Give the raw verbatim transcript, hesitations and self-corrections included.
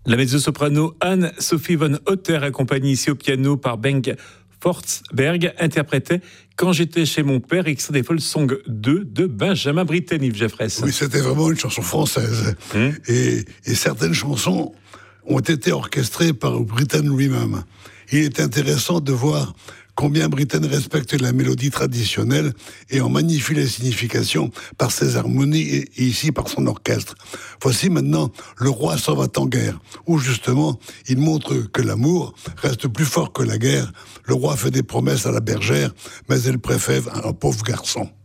La mezzo-soprano Anne-Sophie von Otter, accompagnée ici au piano par Bengt Forsberg, interprétait « Quand j'étais chez mon père », extrait des Folksong deux de Benjamin Britten, Yves Geffresse. Oui, c'était vraiment une chanson française. Mmh. Et, et certaines chansons ont été orchestrées par Britten lui-même. Il est intéressant de voir combien Britten respecte la mélodie traditionnelle et en magnifie les significations par ses harmonies et, et ici par son orchestre. Voici maintenant Le roi s'en va en guerre, où justement il montre que l'amour reste plus fort que la guerre. Le roi fait des promesses à la bergère, mais elle préfère un pauvre garçon.